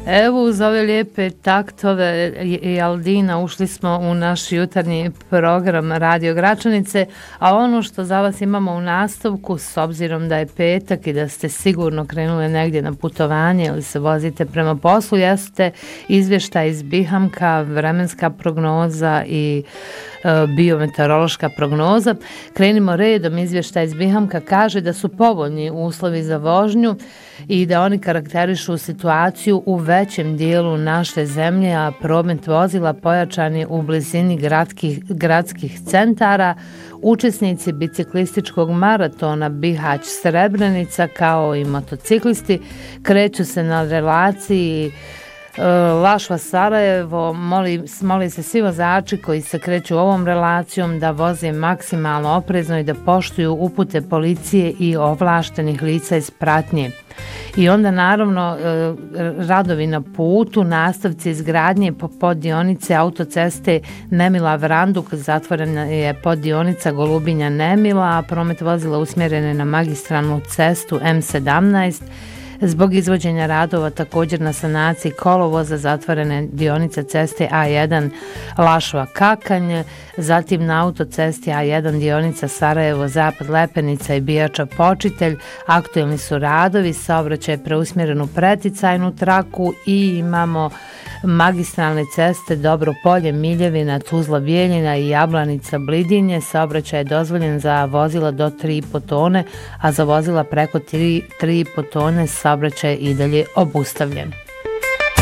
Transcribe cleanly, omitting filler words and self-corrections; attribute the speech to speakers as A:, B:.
A: Evo, uz ove lijepe taktove i Aldina ušli smo u naš jutarnji program Radio Gračanice, a ono što za vas imamo u nastavku, s obzirom da je petak i da ste sigurno krenuli negdje na putovanje ili se vozite prema poslu, jeste izvještaj iz Bihamka, vremenska prognoza i biometeorološka prognoza. Krenimo redom. Izvještaj iz Bihamka kaže da su povoljni uslovi za vožnju i da oni karakterišu situaciju u većem dijelu naše zemlje, a promet vozila pojačan je u blizini gradskih centara. Učesnici biciklističkog maratona Bihać-Srebrenica kao i motociklisti kreću se na relaciji Lašva-Sarajevo. Moli se svi vozači koji se kreću ovom relacijom da voze maksimalno oprezno i da poštuju upute policije i ovlaštenih lica iz pratnje. I onda naravno radovi na putu, nastavci izgradnje po poddionice autoceste Nemila-Vranduk, zatvorena je poddionica Golubinja-Nemila, a promet vozila usmjeren je na magistralnu cestu M17. Zbog izvođenja radova također na sanaciji kolovoza zatvorene dionice ceste A1 Lašva-Kakanj, zatim na autocesti A1 dionica Sarajevo-Zapad Lepenica i Bijača-Počitelj. Aktuelni su radovi, saobraćaj je preusmjeren u preticajnu traku i imamo magistralne ceste Dobro Polje, Miljevina, Tuzla, Bijeljina i Jablanica, Blidinje. Saobraćaj je dozvoljen za vozila do 3,5 tone, a za vozila preko 3,5 tone saobraćaj je i dalje obustavljen.